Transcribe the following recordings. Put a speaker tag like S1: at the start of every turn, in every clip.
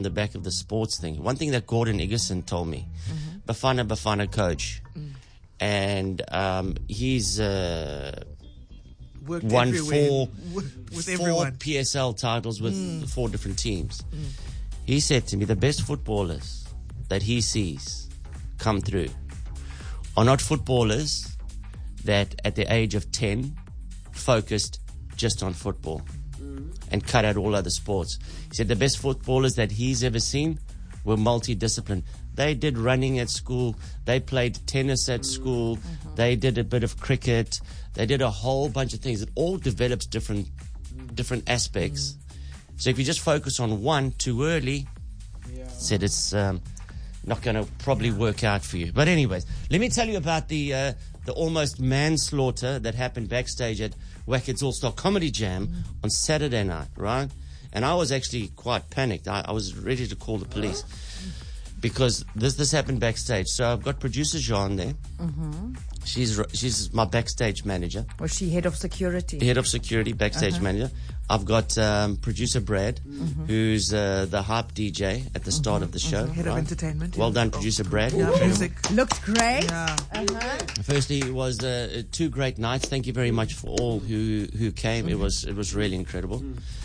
S1: the back of the sports thing. One thing that Gordon Iggerson told me, Bafana coach, and he's
S2: Worked
S1: won
S2: everywhere with
S1: four
S2: everyone.
S1: PSL titles with 4 different teams. He said to me, the best footballers that he sees come through are not footballers that at the age of 10 focused just on football and cut out all other sports. He said the best footballers that he's ever seen were multidisciplined. They did running at school. They played tennis at school. They did a bit of cricket. They did a whole bunch of things. It all develops different aspects. So if you just focus on one too early, said it's not going to probably work out for you. But anyways, let me tell you about the almost manslaughter that happened backstage at Wackett's All-Star Comedy Jam on Saturday night, right? And I was actually quite panicked. I was ready to call the police because this happened backstage. So I've got producer Jean there. She's my backstage manager.
S3: Was she head of security?
S1: Head of security, backstage manager. I've got producer Brad, who's the hype DJ at the start of the show.
S2: Head of entertainment.
S1: Well done, producer Brad.
S2: Yeah, music.
S3: Looked great.
S2: Yeah.
S1: Firstly, it was 2 great nights. Thank you very much for all who came. It was really incredible.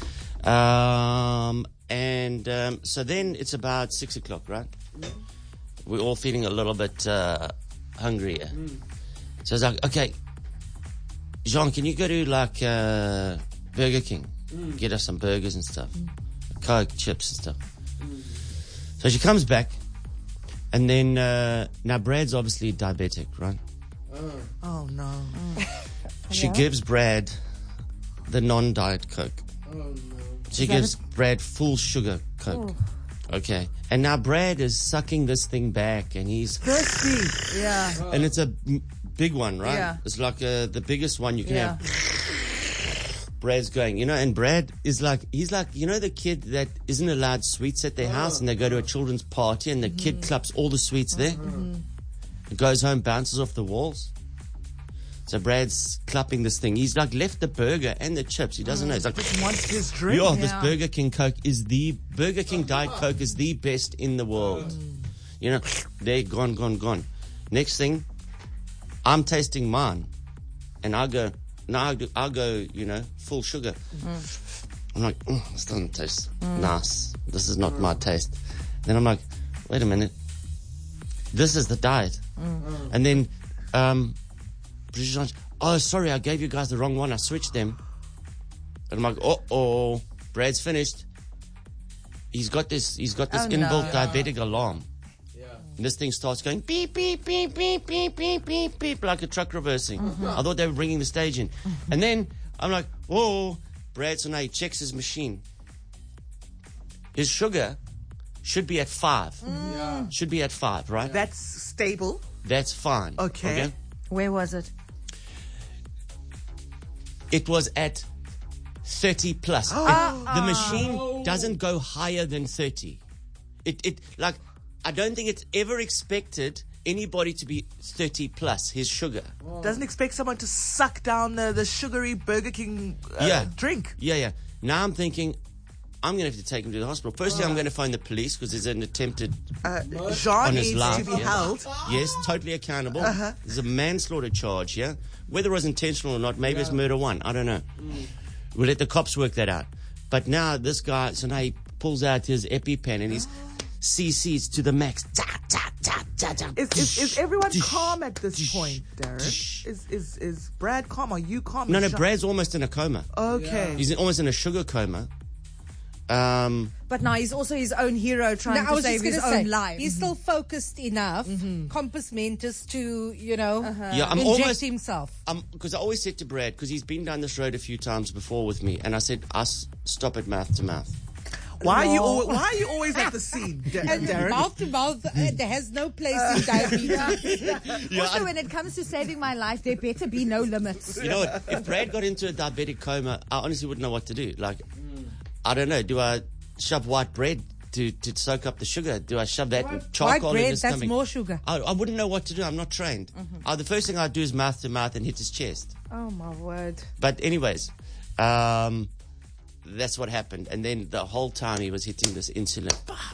S1: So then it's about 6 o'clock, right? We're all feeling a little bit hungry. So I was like, okay, Jean, can you go to like Burger King? Get us some burgers and stuff. Coke, chips and stuff. So she comes back, and then now Brad's obviously diabetic, right?
S2: Oh no.
S1: She gives Brad the non-diet Coke. She gives Brad full sugar Coke. Okay. And now Brad is sucking this thing back, and he's
S2: Thirsty. Yeah.
S1: and it's a big one, right?
S3: Yeah.
S1: It's like the biggest one you can have. Brad's going, and Brad is like, he's like, the kid that isn't allowed sweets at their house, and they go to a children's party, and the kid claps all the sweets there. It goes home, bounces off the walls. So Brad's clapping this thing. He's like left the burger and the chips. He doesn't know. He's like,
S2: Just wants his drink.
S1: this Burger King Coke Burger King Diet Coke is the best in the world. They're gone. Next thing, I'm tasting mine, and I go, full sugar. I'm like, this doesn't taste nice. This is not my taste. Then I'm like, wait a minute, this is the diet. And then, oh, sorry, I gave you guys the wrong one. I switched them. And I'm like, oh, Brad's finished. He's got this inbuilt diabetic alarm. And this thing starts going beep, beep, beep, beep, beep, beep, beep, beep, like a truck reversing. I thought they were bringing the stage in. And then I'm like, whoa, Brad, so now he checks his machine. His sugar should be at 5. Should be at 5, right?
S2: That's stable.
S1: That's fine.
S2: Okay.
S3: Where was it?
S1: It was at 30 plus. The machine doesn't go higher than 30. I don't think it's ever expected anybody to be 30 plus his sugar.
S2: Doesn't expect someone to suck down the sugary Burger King drink.
S1: Yeah. Now I'm thinking, I'm going to have to take him to the hospital. Firstly, I'm going to phone the police because there's an attempted
S2: Jean
S1: on his
S2: needs
S1: life.
S2: to be held.
S1: Yes, totally accountable. There's a manslaughter charge here. Whether it was intentional or not, maybe it's murder 1. I don't know. We'll let the cops work that out. But now this guy, so now he pulls out his EpiPen and he's CC's to the max.
S2: Is everyone calm at this point, Darren? Is Brad calm? Are you calm?
S1: No, Brad's almost in a coma.
S2: Okay.
S1: He's almost in a sugar coma.
S3: But now he's also his own hero trying to save his own life.
S4: He's still focused enough, compass mentis, to,
S1: I'm
S4: inject himself.
S1: Because I always said to Brad, because he's been down this road a few times before with me, and I said, stop at mouth to mouth.
S2: Why are you always at the scene, Darren?
S4: Mouth to mouth, there has no place in diabetes.
S3: Also, when it comes to saving my life, there better be no limits.
S1: You know what? If Brad got into a diabetic coma, I honestly wouldn't know what to do. Like, I don't know. Do I shove white bread to soak up the sugar? Do I shove that charcoal
S4: White
S1: in
S4: bread,
S1: his
S4: that's
S1: stomach?
S4: more sugar.
S1: I wouldn't know what to do. I'm not trained. The first thing I'd do is mouth to mouth and hit his chest.
S3: Oh, my word.
S1: But anyways, that's what happened. And then the whole time he was hitting this insulin.